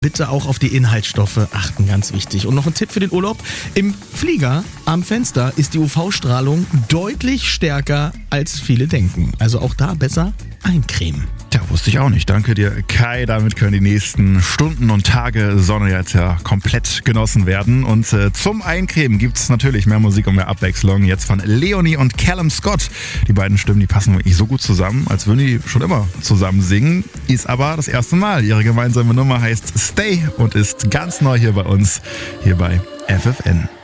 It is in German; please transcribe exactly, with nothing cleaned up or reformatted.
Bitte auch auf die Inhaltsstoffe achten, ganz wichtig. Und noch ein Tipp für den Urlaub. Im Flieger am Fenster ist die U V-Strahlung deutlich stärker, als viele denken. Also auch da besser eincremen. Tja, wusste ich auch nicht. Danke dir, Kai. Damit können die nächsten Stunden und Tage Sonne jetzt ja komplett genossen werden. Und äh, zum Eincremen gibt's natürlich mehr Musik und mehr Abwechslung. Jetzt von Leonie und Callum Scott. Die beiden Stimmen, die passen wirklich so gut zusammen, als würden die schon immer zusammen singen. Ist aber das erste Mal. Ihre gemeinsame Nummer heißt Stay und ist ganz neu hier bei uns, hier bei F F N.